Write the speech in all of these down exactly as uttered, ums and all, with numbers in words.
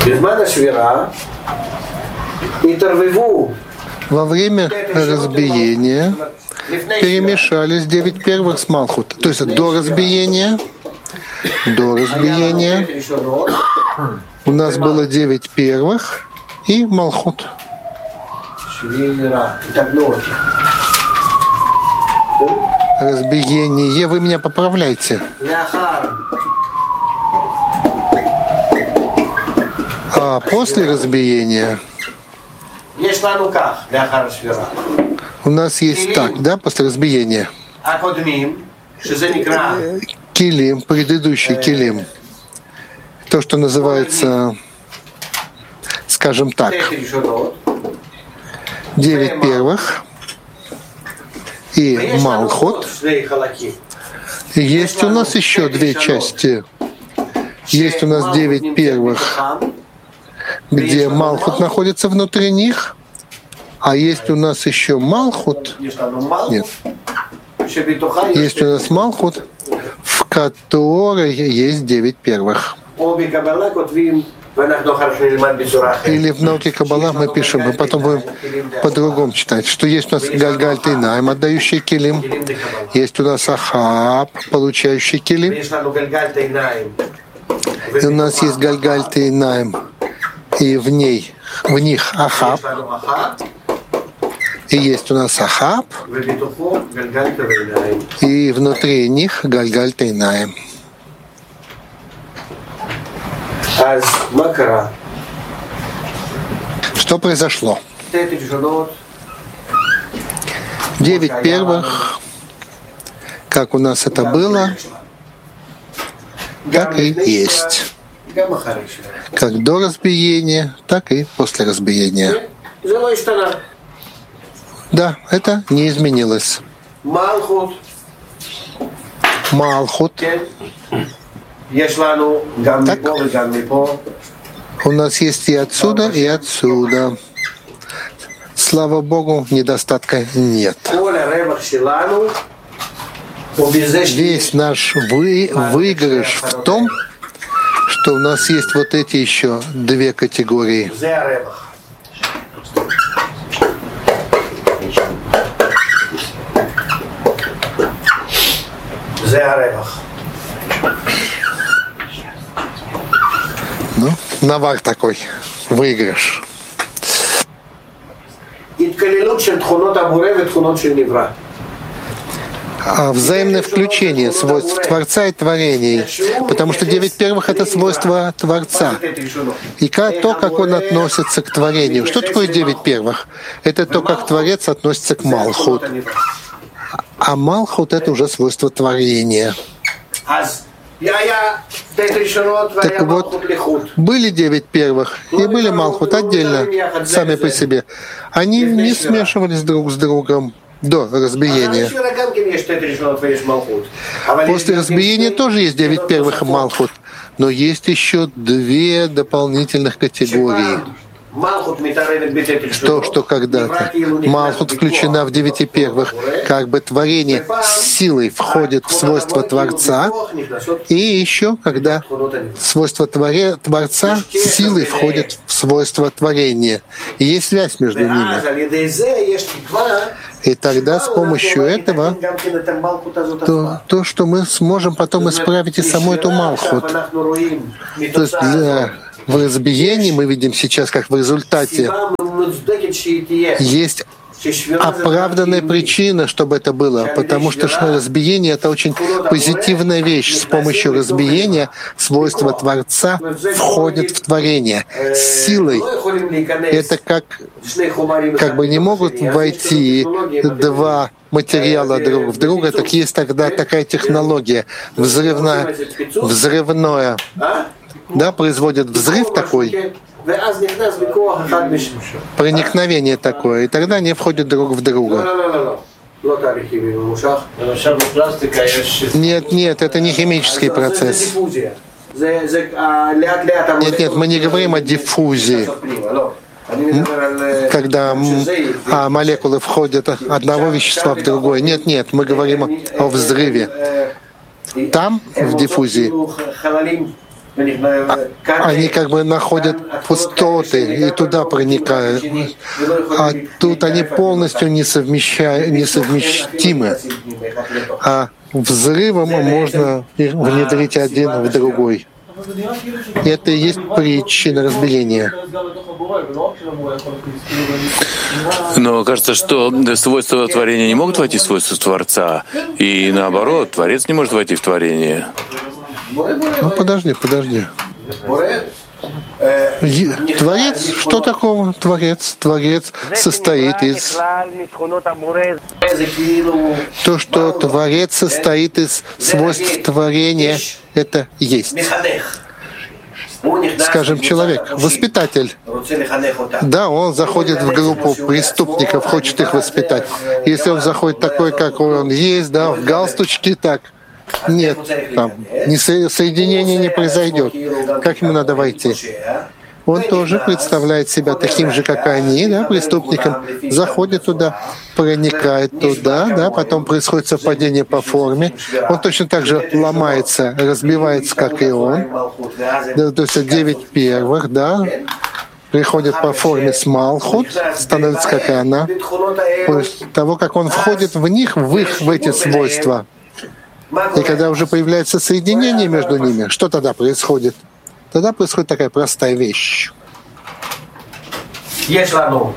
Во время разбиения перемешались девять первых с Малхут. То есть до разбиения, до разбиения у нас было девять первых и Малхут. Разбиение. Вы меня поправляйте. А после разбиения у нас есть так, да, после разбиения. Килим, предыдущий килим. То, что называется, скажем так, девять первых и Малхут. Есть у нас еще две части. Есть у нас девять первых, где Малхут находится внутри них, а есть у нас еще Малхут. Нет. Есть у нас Малхут, в которой есть девять первых. Или в науке Каббала мы пишем, мы потом будем по-другому читать, что есть у нас Гальгаль Тейнаим, отдающий килим, есть у нас Ахаб, получающий килим, и у нас есть Гальгаль Тейнаим, и в ней, в них Ахаб, и есть у нас Ахаб, и внутри них Гальгаль Тейнаим. Что произошло? Девять первых, как у нас это было, так и есть. Как до разбиения, так и после разбиения. Да, это не изменилось. Малхут. Так, у нас есть и отсюда, и отсюда. Слава Богу, недостатка нет. Весь наш вы, выигрыш в том, что у нас есть вот эти еще две категории. Ну, навар такой, выигрыш. А взаимное включение свойств Творца и творений, потому что девять первых — это свойства Творца. И то, как он относится к творению. Что такое девять первых? Это то, как Творец относится к Малхут. А Малхут — это уже свойство творения. Так вот, были девять первых и были Малхут отдельно, сами по себе. Они не смешивались друг с другом до разбиения. После разбиения тоже есть девять первых и Малхут, но есть еще две дополнительных категории. То, что когда-то Малхут включена в девяти первых, как бы творение с силой входит в свойства Творца, и еще когда свойства творе, Творца с силой входит в свойства творения. И есть связь между ними. И тогда с помощью этого то, то что мы сможем потом исправить и саму эту Малхут. То есть для в разбиении мы видим сейчас, как в результате есть оправданная причина, чтобы это было, потому что разбиение — это очень позитивная вещь. С помощью разбиения свойства Творца входят в творение с силой. Это как, как бы не могут войти два материала друг в друга, так есть тогда такая технология взрывная, взрывное. Да, производит взрыв такой, проникновение такое, и тогда они входят друг в друга. Нет, нет, это не химический процесс. Нет, нет, мы не говорим о диффузии, когда а, молекулы входят от одного вещества в другое. Нет, нет, мы говорим о взрыве. Там, в диффузии, они как бы находят пустоты и туда проникают. А тут они полностью несовмеща- несовместимы. А взрывом можно внедрить один в другой. Это и есть причина разбиения. Но кажется, что свойства творения не могут войти в свойства Творца, и наоборот, Творец не может войти в творение. Ну подожди, подожди. Творец, что такого? Творец, Творец состоит из... То, что Творец состоит из свойств творения, это есть. Скажем, человек, воспитатель. Да, он заходит в группу преступников, хочет их воспитать. Если он заходит такой, какой он есть, да, в галстучке, так, нет, там, соединение не произойдет. Как ему надо войти? Он тоже представляет себя таким же, как они, да, преступником, заходит туда, проникает туда, да, потом происходит совпадение по форме. Он точно так же ломается, разбивается, как и он. Да, то есть девять первых, да, приходит по форме с Малхут, становится как и она. После того, как он входит в них, в их, в эти свойства. И когда уже появляется соединение между ними, что тогда происходит? Тогда происходит такая простая вещь. Есть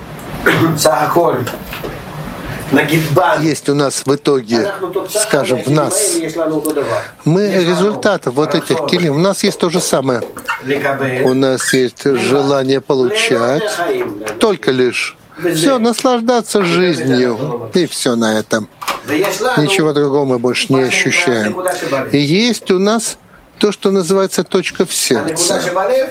у нас в итоге, скажем, в нас, мы результат вот этих килим, у нас есть то же самое. У нас есть желание получать, только лишь все, наслаждаться жизнью, и все на этом. Ничего другого мы больше не ощущаем. И есть у нас то, что называется точка в сердце.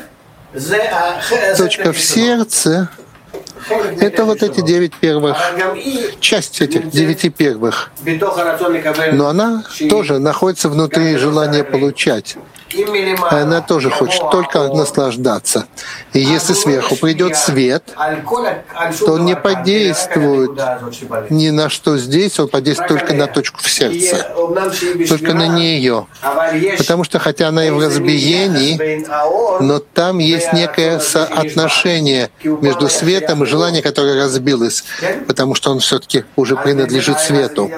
Точка в сердце — это вот эти девять первых, часть этих девяти первых. Но она тоже находится внутри желания получать. Она тоже хочет только наслаждаться. И если сверху придет свет, то он не подействует ни на что здесь, он подействует только на точку в сердце, только на нее. Потому что хотя она и в разбиении, но там есть некое соотношение между светом и желанием, которое разбилось, потому что он все-таки уже принадлежит свету.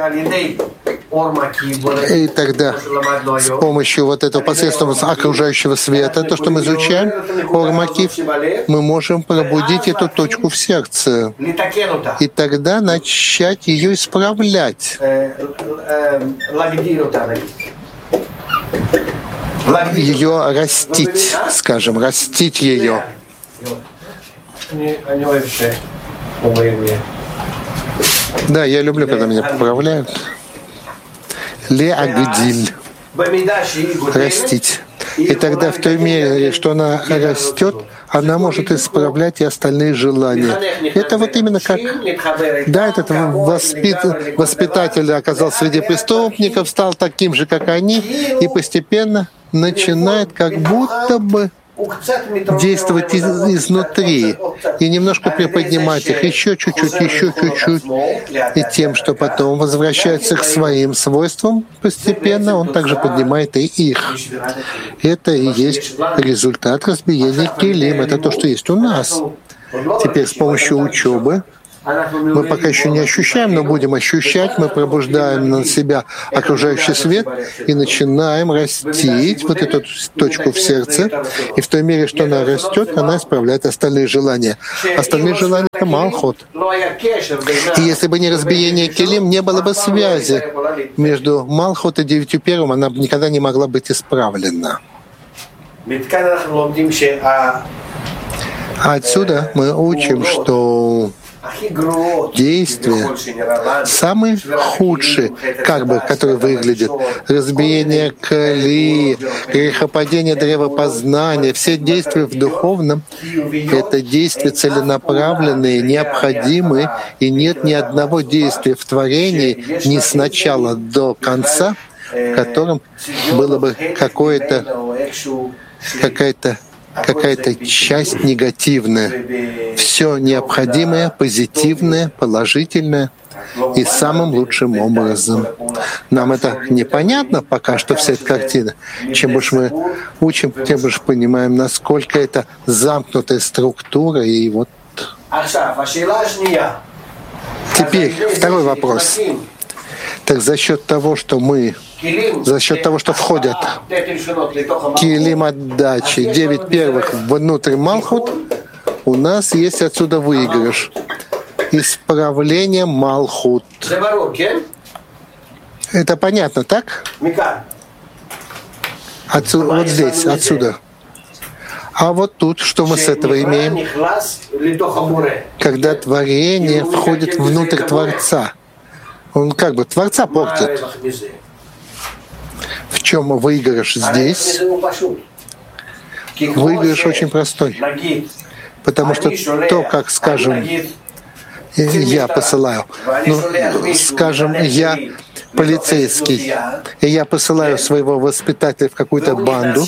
И тогда с помощью вот этого посредством окружающего света, то, что мы изучаем, Ор-Макиф, мы можем пробудить эту точку в сердце и тогда начать ее исправлять. Ее растить, скажем, растить ее. Да, я люблю, когда меня поправляют. Леагдиль. Растить. И тогда в той мере, что она растет, она может исправлять и остальные желания. Это вот именно как... Да, этот воспит... воспитатель оказался среди преступников, стал таким же, как они, и постепенно начинает как будто бы действовать из, изнутри и немножко приподнимать их еще чуть-чуть, еще чуть-чуть, и тем, что потом возвращается к своим свойствам, постепенно он также поднимает и их. Это и есть результат разбиения килим. Это то, что есть у нас. Теперь с помощью учебы мы пока еще не ощущаем, но будем ощущать, мы пробуждаем на себя окружающий свет и начинаем растить вот эту точку в сердце. И в той мере, что она растет, она исправляет остальные желания. Остальные желания — это Малхут. И если бы не разбиение килим, не было бы связи между Малхут и девятью первым, она бы никогда не могла быть исправлена. А отсюда мы учим, что действия самые худшие, как бы, которые выглядят, разбиение коли, грехопадение древа познания, все действия в духовном — это действия целенаправленные, необходимые, и нет ни одного действия в творении ни с начала до конца, в котором было бы какое-то, какая-то какая-то часть негативная. Все необходимое, позитивное, положительное и самым лучшим образом. Нам это непонятно пока что, вся эта картина. Чем больше мы учим, тем больше понимаем, насколько это замкнутая структура. И вот теперь второй вопрос. Так за счет того, что мы, за счет того, что входят килим отдачи, девять первых внутрь Малхут, у нас есть отсюда выигрыш. Исправление Малхут. Это понятно, так? Отсюда, вот здесь, отсюда. А вот тут, что мы с этого имеем? Когда творение входит внутрь Творца. Он как бы Творца портит. В чем выигрыш здесь? Выигрыш очень простой. Потому что то, как, скажем, я посылаю, ну, скажем, я полицейский, и я посылаю своего воспитателя в какую-то банду,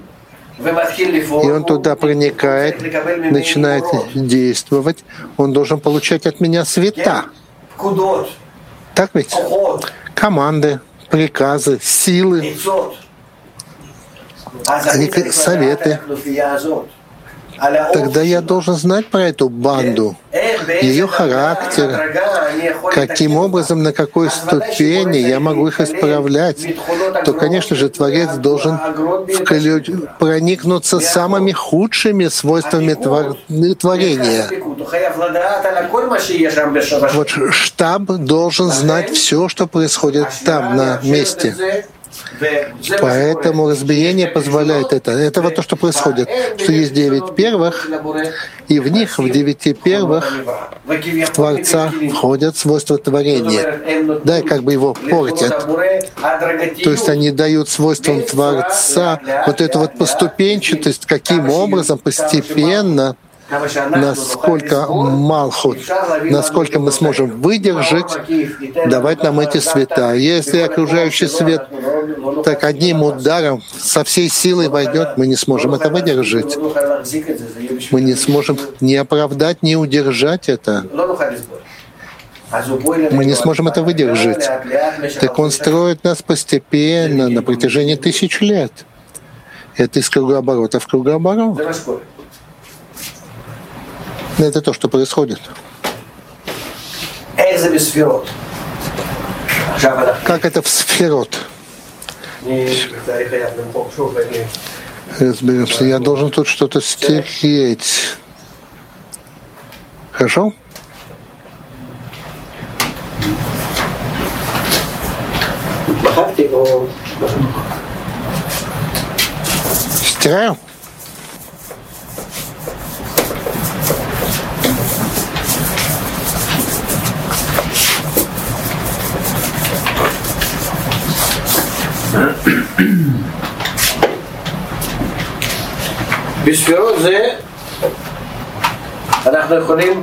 и он туда проникает, начинает действовать, он должен получать от меня света. Так ведь? Команды, приказы, силы, советы. Тогда я должен знать про эту банду, ее характер, каким образом, на какой ступени я могу их исправлять. То, конечно же, Творец должен проникнуться самыми худшими свойствами твор... творения. Вот штаб должен знать все, что происходит там, на месте. Поэтому разбиение позволяет это. Это вот то, что происходит. Что есть девять первых, и в них, в девяти первых, в Творца входят свойства творения. Да, и как бы его портят. То есть они дают свойствам Творца вот эту вот поступенчатость, каким образом постепенно, насколько Малхут, насколько мы сможем выдержать, давать нам эти света. Если окружающий свет так одним ударом со всей силой войдет, мы не сможем это выдержать. Мы не сможем ни оправдать, ни удержать это. Мы не сможем это выдержать. Так он строит нас постепенно на протяжении тысяч лет. Это из кругооборота в кругооборот. Это то, что происходит. Как это в сферот? Разберемся. Я должен тут что-то стереть. Хорошо? Стираю? בספירות זה אנחנו יכולים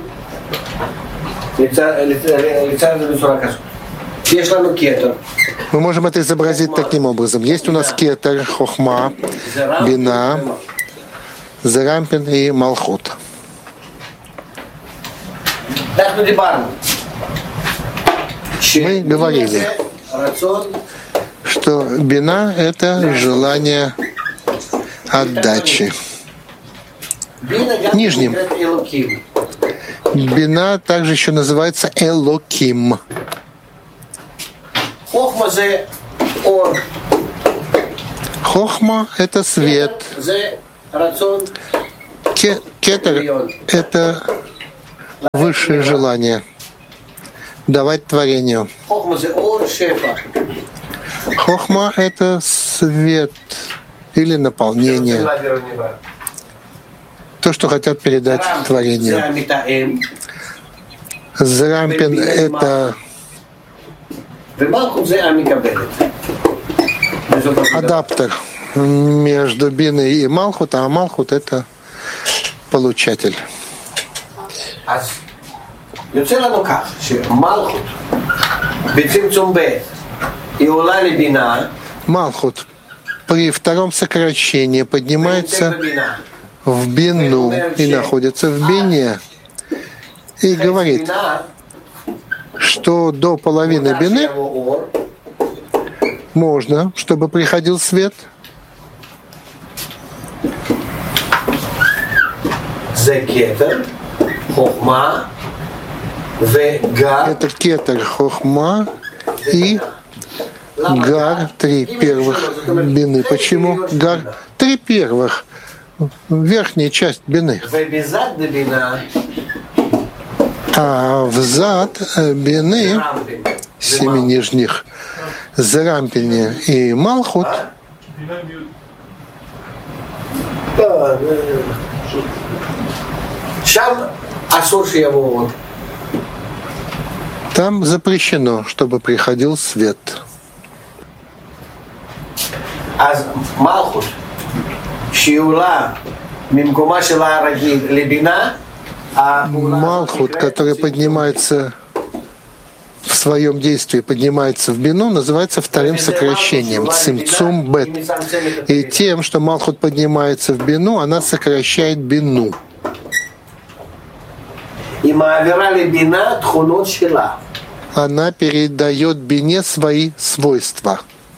לצייר את זה בצורה כזאת. יש לנו כתר. Мы можем это изобразить таким образом. Есть у нас кетер, хохма, бина, зарампин и малхут. Мы говорили, что бина — это желание отдачи. Нижним. Бина также еще называется Элоким. Хохма — это свет. Кетер — это высшее желание давать творению. Хохма — это свет или наполнение. То, что хотят передать творению. Зарампин — это адаптер между биной и малхут, а малхут — это получатель. Малхут при втором сокращении поднимается в бину и находится в бине и говорит, что до половины бины можно, чтобы приходил свет. Это кетер, хохма и гар, три первых бины. Почему гар? Три первых. Верхняя часть бины. А взад бины, семи нижних, Зарампини и Малхут, там запрещено, чтобы приходил свет. Малхут, который поднимается в своем действии, поднимается в бину, называется вторым сокращением, цимцум бет. И тем, что Малхут поднимается в бину, она сокращает бину. Она передает бине свои свойства.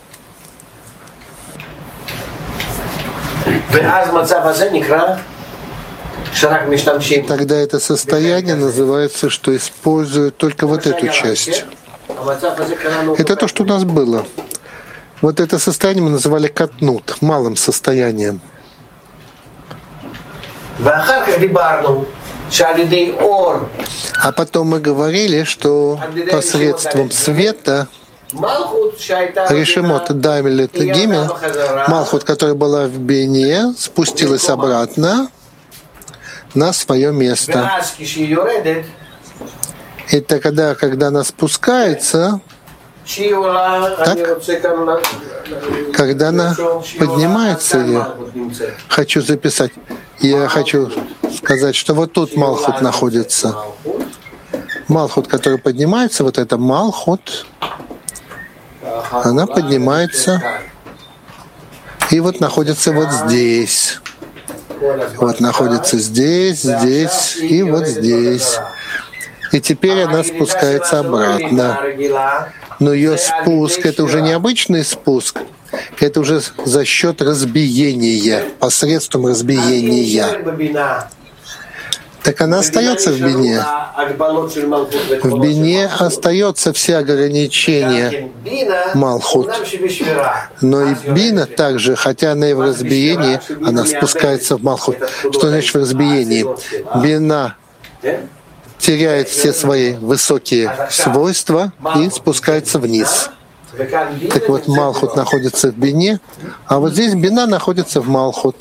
Тогда это состояние называется, что используют только вот эту часть. Это то, что у нас было. Вот это состояние мы называли катнут, малым состоянием. А потом мы говорили, что посредством света Решимот Даймелет Гимел, Малхут, которая была в бине, спустилась обратно на свое место. И тогда, когда она спускается, так, когда она поднимается, я хочу записать, я хочу сказать, что вот тут Малхут находится. Малхут, который поднимается, вот это Малхут, она поднимается и вот находится вот здесь. Вот находится здесь, здесь и вот здесь. И теперь она спускается обратно. Но ее спуск — это уже не обычный спуск, это уже за счет разбиения, посредством разбиения. Так она остается в бине. В бине остается все ограничения Малхут. Но и бина также, хотя она и в разбиении, она спускается в Малхут. Что значит в разбиении? Бина теряет все свои высокие свойства и спускается вниз. Так вот, Малхут находится в бине, а вот здесь бина находится в Малхут.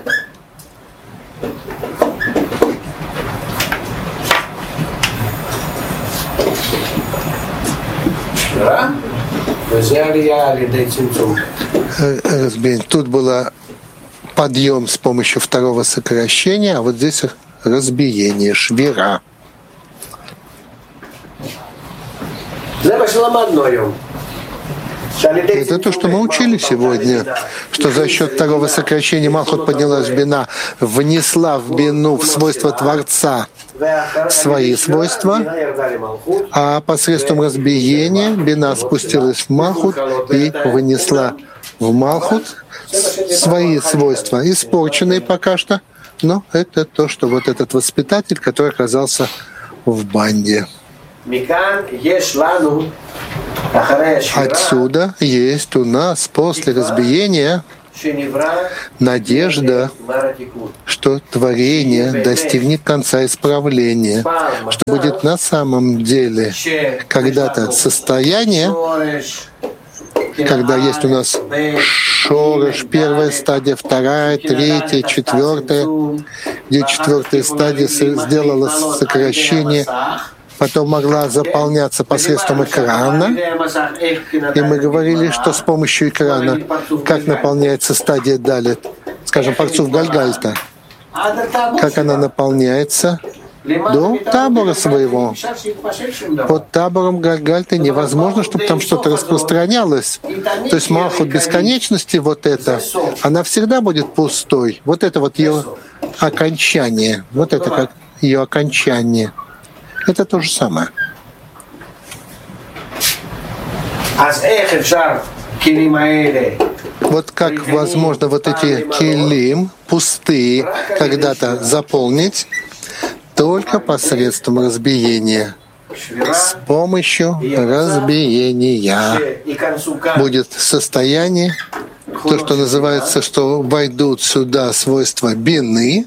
Тут было подъем с помощью второго сокращения, а вот здесь разбиение, швира. Это то, что мы учили сегодня, что за счет второго сокращения Малхут поднялась в бина, внесла в бину в свойства Творца свои свойства, а посредством разбиения бина спустилась в Малхут и вынесла в Малхут свои свойства, испорченные пока что, но это то, что вот этот воспитатель, который оказался в банде. Отсюда есть у нас после разбиения надежда, что творение достигнет конца исправления, что будет на самом деле когда-то состояние, когда есть у нас шореш, первая стадия, вторая, третья, четвертая, где четвертая стадия сделала сокращение, потом могла заполняться посредством экрана. И мы говорили, что с помощью экрана, как наполняется стадия Далит, скажем, Парцуф Гальгальта, как она наполняется до табора своего. Под табором Гальгальта невозможно, чтобы там что-то распространялось. То есть Малхут бесконечности, вот это, она всегда будет пустой. Вот это вот ее окончание. Вот это как ее окончание. Это то же самое. Вот как возможно вот эти килим, пустые, когда-то заполнить только посредством разбиения. С помощью разбиения будет состояние, то, что называется, что войдут сюда свойства бины,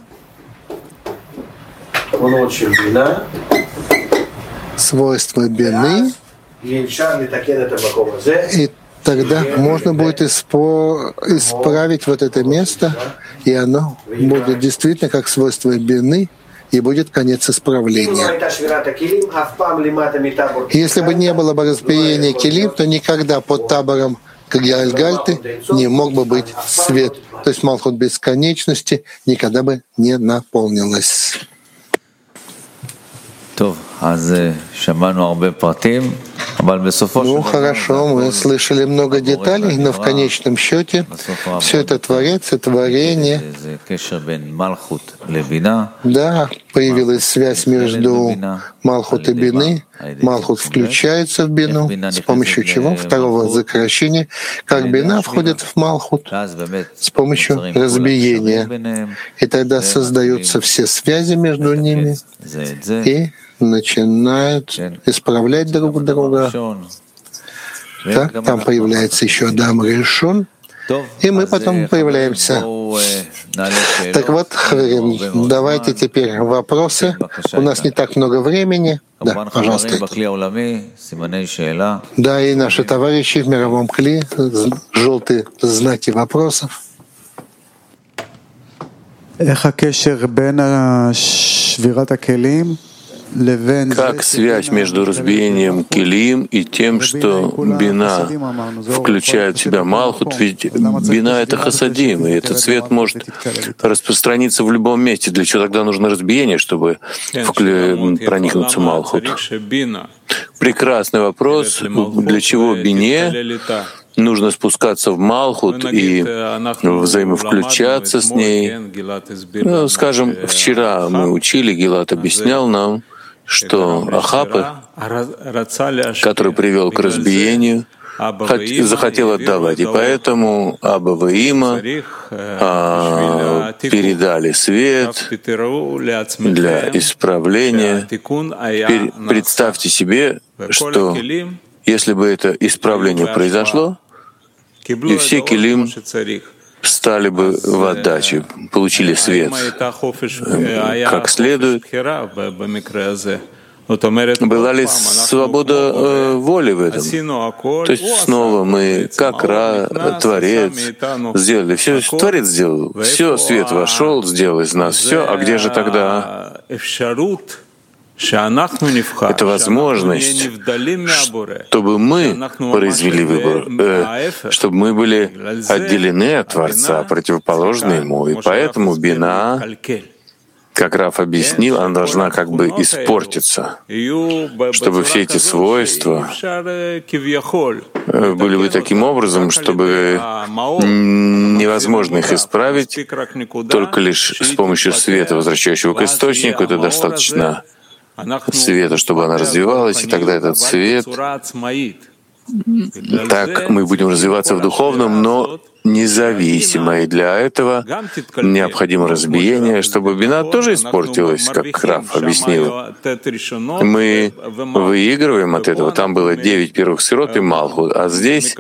свойства бины, и тогда можно будет испо- исправить вот это место, и оно будет действительно как свойство бины, и будет конец исправления. Если бы не было бы разбиения килим, то никогда под табором Гальгальты не мог бы быть свет. То есть Малхут бесконечности никогда бы не наполнилась. Ну хорошо, мы слышали много деталей, но в конечном счете все это творец и творение. Да, появилась связь между Малхут и Бины. Малхут включается в Бину, с помощью чего? Второго сокращения, как Бина входит в Малхут с помощью разбиения. И тогда создаются все связи между ними и начинают исправлять друг друга. Так, там появляется еще Адам Ришон, и мы потом появляемся. Так вот, давайте теперь вопросы. У нас не так много времени. Да, пожалуйста. Да, и наши товарищи в мировом кли, желтые знаки вопросов. Как связь между разбиением килим и тем, что бина включает в себя малхут, ведь бина — это хасадим, и этот свет может распространиться в любом месте. Для чего тогда нужно разбиение, чтобы вклю... проникнуться в малхут? Прекрасный вопрос. Для чего бине нужно спускаться в малхут и взаимовключаться с ней? Ну, скажем, вчера мы учили, Гилат объяснял нам, что Ахапы, который привел к разбиению, захотел отдавать, и поэтому Аба Ваима а, передали свет для исправления. Теперь представьте себе, что если бы это исправление произошло, и все килим стали бы в отдаче, получили свет как следует. Была ли свобода э, воли в этом? То есть снова мы, как Ра, Творец, сделали все, Творец сделал, все, свет вошел, сделал из нас все, а где же тогда это возможность, чтобы мы произвели выбор, э, чтобы мы были отделены от Творца, противоположны Ему. И поэтому бина, как Раф объяснил, она должна как бы испортиться, чтобы все эти свойства были бы таким образом, чтобы невозможно их исправить только лишь с помощью света, возвращающего к источнику. Это достаточно света, чтобы она развивалась, и тогда этот свет, так мы будем развиваться в духовном, но независимо. И для этого необходимо разбиение, чтобы бина тоже испортилась, как Раф объяснил. Мы выигрываем от этого. Там было девять первых сферот и Малхут, а здесь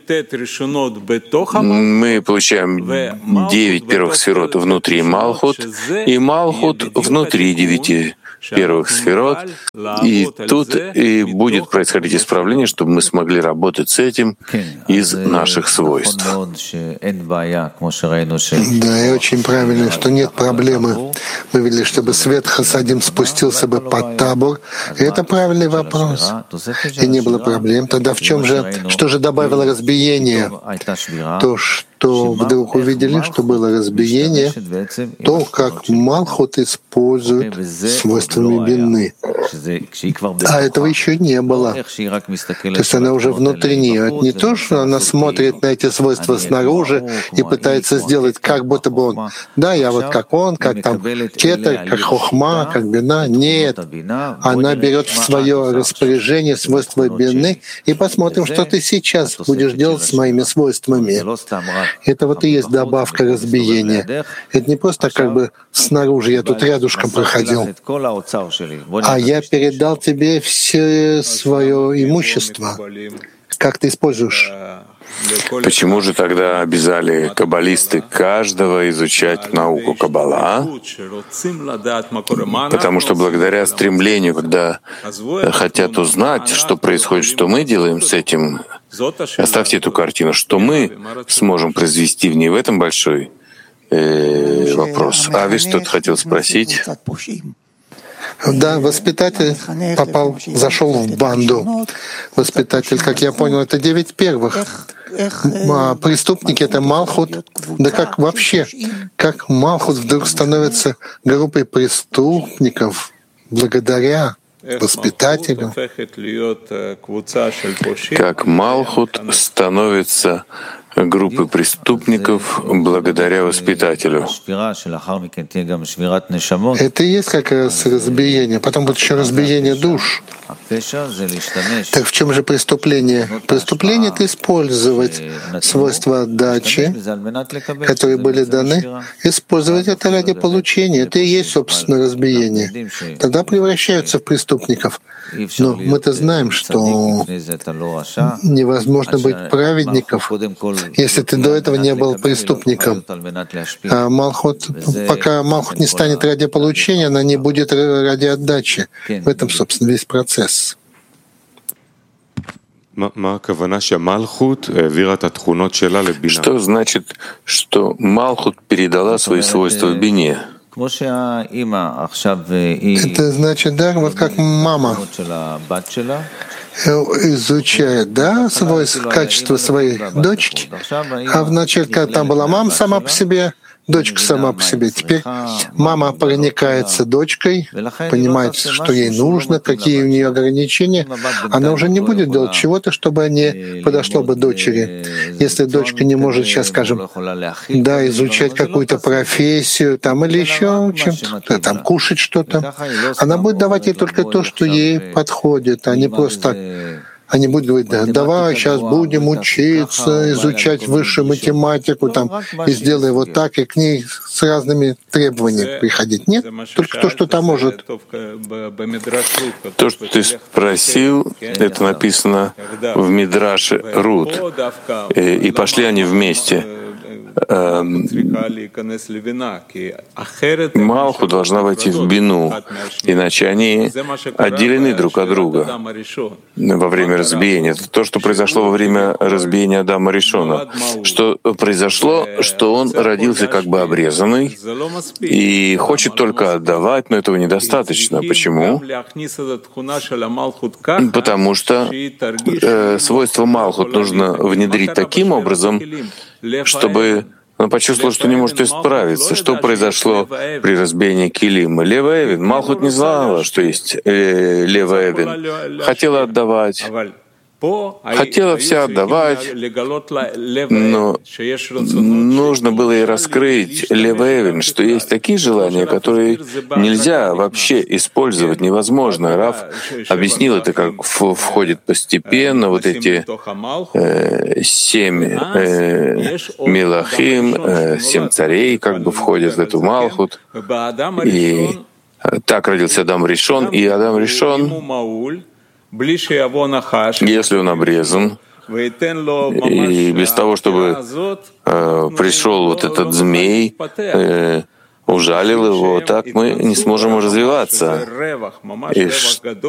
мы получаем девять первых сферот внутри Малхут, и Малхут внутри девяти первых сферот, и тут и будет происходить исправление, чтобы мы смогли работать с этим из наших свойств. Да, и очень правильно, что нет проблемы. Мы видели, чтобы свет хасадим спустился бы под табор. И это правильный вопрос. И не было проблем. Тогда в чем же, что же добавило разбиение? То, что то вдруг увидели, что было разбиение, то, как Малхут использует свойствами бины. А этого еще не было. То есть она уже внутри нее. Не то, что она смотрит на эти свойства снаружи и пытается сделать, как будто бы он. Да, я вот как он, как там кетер, как хохма, как бина. Нет. Она берет в свое распоряжение свойства бины и посмотрим, что ты сейчас будешь делать с моими свойствами. Это вот и есть добавка разбиения. Это не просто как бы снаружи я тут рядышком проходил, а я передал тебе все свое имущество. Как ты используешь? Почему же тогда обязали каббалисты каждого изучать науку Каббала? Потому что благодаря стремлению, когда хотят узнать, что происходит, что мы делаем с этим, оставьте эту картину, что мы сможем произвести в ней, в этом большой э, вопрос. А вы что-то хотел спросить? Да, воспитатель попал, зашел в банду. Воспитатель, как я понял, это девять первых. А преступники — это Малхут. Да как вообще, как Малхут вдруг становится группой преступников благодаря воспитателю? Как Малхут становится группы преступников благодаря воспитателю. Это и есть как раз разбиение. Потом будет еще разбиение душ. Так в чем же преступление? Преступление — это использовать свойства отдачи, которые были даны, использовать это ради получения. Это и есть, собственно, разбиение. Тогда превращаются в преступников. Но мы-то знаем, что невозможно быть праведником, если ты до этого не был преступником. А Малхут, пока Малхут не станет ради получения, она не будет ради отдачи. В этом, собственно, весь процесс. Что значит, что Малхут передала свои свойства в бине? Это значит, да, вот как мама изучает, да, свойства, качество своей дочки, а вначале, когда там была мама сама по себе, дочка сама по себе. Теперь мама проникается дочкой, понимает, что ей нужно, какие у нее ограничения. Она уже не будет делать чего-то, чтобы не подошло бы дочери. Если дочка не может сейчас, скажем, да, изучать какую-то профессию там, или еще чем-то, там, кушать что-то, она будет давать ей только то, что ей подходит, а не просто так. Они будут говорить, да, давай сейчас будем учиться, изучать высшую математику, там, и сделай вот так, и к ней с разными требованиями приходить. Нет, только то, что там может. То, что ты спросил, это написано в Мидраше Рут, и пошли они вместе. Малху должна войти в бину, иначе они отделены друг от друга во время разбиения. Это то, что произошло во время разбиения Адама Ришона. Что произошло, что он родился как бы обрезанный и хочет только отдавать, но этого недостаточно. Почему? Потому что э, свойство Малхут нужно внедрить таким образом, чтобы он почувствовал, что не может исправиться. Что произошло при разбиении Килима? Лева Эвен. Малхут не знала, что есть э, Лева Эвен. Хотела отдавать. Хотела все отдавать, но нужно было ей раскрыть Лева Эвен, что есть такие желания, которые нельзя вообще использовать, невозможно. Рав объяснил это, как входит постепенно вот эти э, семь э, милахим, э, семь царей, как бы входят в эту Малхут. И так родился Адам Ришон, и Адам Ришон, если он обрезан, и без того, чтобы э, пришел вот этот змей, э, ужалил его, так мы не сможем развиваться. И